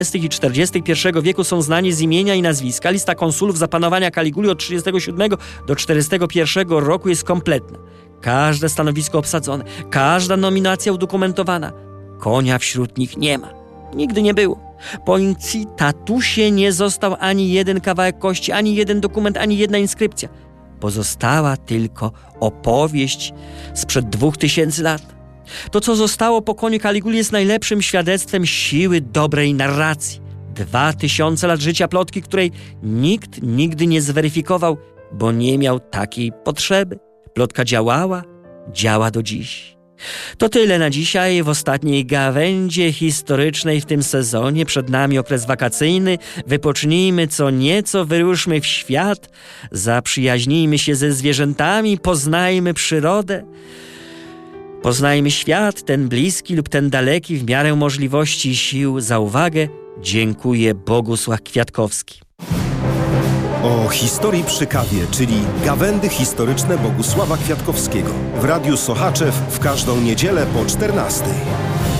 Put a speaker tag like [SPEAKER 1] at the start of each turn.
[SPEAKER 1] i 41 wieku są znani z imienia i nazwiska. Lista konsulów za panowania Kaliguli od 37 do 41 roku jest kompletna. Każde stanowisko obsadzone, każda nominacja udokumentowana. Konia wśród nich nie ma. Nigdy nie było. Po incitatusie nie został ani jeden kawałek kości, ani jeden dokument, ani jedna inskrypcja. Pozostała tylko opowieść sprzed 2000 lat. To, co zostało po koniu Kaliguli, jest najlepszym świadectwem siły dobrej narracji. 2000 lat życia plotki, której nikt nigdy nie zweryfikował, bo nie miał takiej potrzeby. Plotka działała, działa do dziś. To tyle na dzisiaj w ostatniej gawędzie historycznej w tym sezonie. Przed nami okres wakacyjny. Wypocznijmy co nieco, wyruszmy w świat, zaprzyjaźnijmy się ze zwierzętami, poznajmy przyrodę. Poznajmy świat, ten bliski lub ten daleki, w miarę możliwości i sił. Za uwagę dziękuję Bogusław Kwiatkowski.
[SPEAKER 2] O historii przy kawie, czyli gawędy historyczne Bogusława Kwiatkowskiego. W Radiu Sochaczew w każdą niedzielę po 14:00.